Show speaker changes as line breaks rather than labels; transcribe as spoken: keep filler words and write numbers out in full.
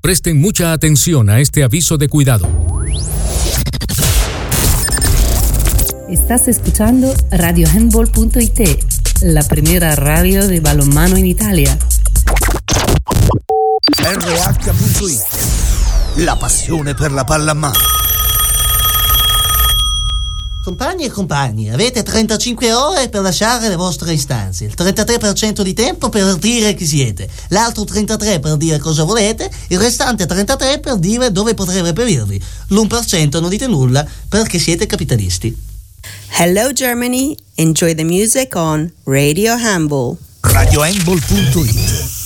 Presten mucha atención a este aviso de cuidado.
Estás escuchando radio handball punto it, la primera radio de balonmano in Italia.
erre acca punto it, la passione per la palla a mano.
Compagni e compagni, avete trentacinque ore per lasciare le vostre istanze, il trentatré per cento di tempo per dire chi siete, l'altro trentatré per dire cosa volete, il restante trentatré per dire dove potrei reperirvi, l'uno per cento non dite nulla perché siete capitalisti.
Hello Germany, enjoy the music on Radio Handball.
radio handball punto it,